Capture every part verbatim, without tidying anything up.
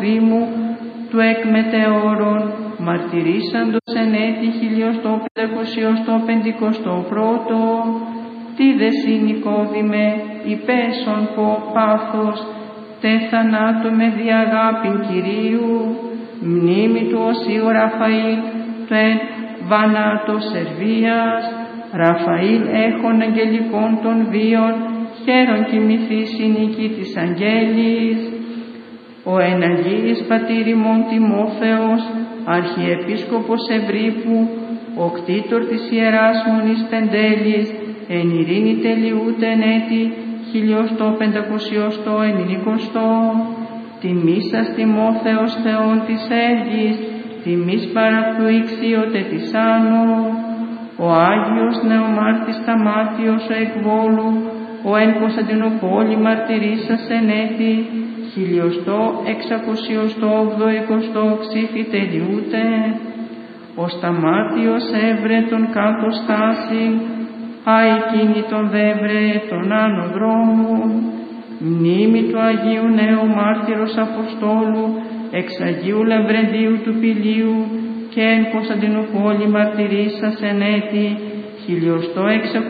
Δήμου του εκμετεώρων, μαρτυρήσαντος εν έτη χιλιοστό πεντακοσιοστό πεντηκοστό πρώτο, τι δε συνικόδημε υπέσον πο πάθος, τε θανάτω με διαγάπην Κυρίου, μνήμη του Οσίου Ραφαήλ, του εν βανάτο Σερβίας, Ραφαήλ έχων αγγελικών των βίων, χαίρον κοιμηθείς η νίκη της αγγέλης, ο εν Αγίης Πατήρ ημών Τιμόθεος, Αρχιεπίσκοπος Ευρύπου, ο κτήτορ της Ιεράς Μονής Πεντέλης, εν ειρήνη τελειούτεν έτη χιλιοστό πεντακοσιοστό ενηνικοστό, τιμής σας Τιμόθεος Θεόν της έργης, τιμής παραυτού ηξίωτε της άνω, ο Άγιος Νεομάρτης Σταμάτιος ο εκβόλου, ο εν Κωνσταντινούπολη μαρτυρήσας εν έτη χιλιοστό εξακοσιοστό ογδοηκοστό ψήφι τελειούτε, ο Σταμάτιος έβρε τον κάτω στάση, άι κίνητον δέβρε τον άνω δρόμου, μνήμη του Αγίου Νέου Μάρτυρος Αποστόλου, εξ Αγίου Λαβρεντίου του Πηλίου και εν Κωνσταντινούπολη μαρτυρήσας εν έτη χιλιοστό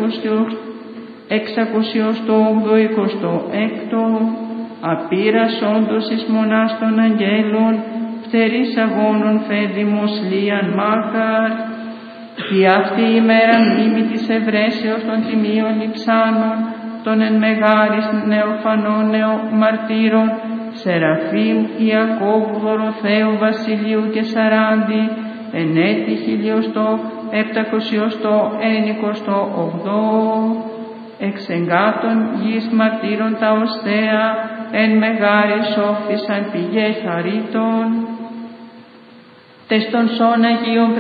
εξακοσιοστό ογδοηκοστό έκτο, απείρας όντως εις μονάς των αγγέλων, φτερής αγώνων φέδημος λίαν μάχαρ, η αυτή η μέρα μνήμη της ευρέσεως των τιμίων λειψάνων, των εν μεγάρης νεοφανών νεομαρτύρων, Σεραφείμ, Ιακώβου, Δωροθέου, Βασιλείου και Σαράντη, εν έτη χιλιοστό επτακοσιοστό ενικοστό ογδό, εξεγκάτων γης μαρτύρων τα οστέα, εν μεγάρης όφησαν πηγέ χαρίτων, τες των σών Αγίων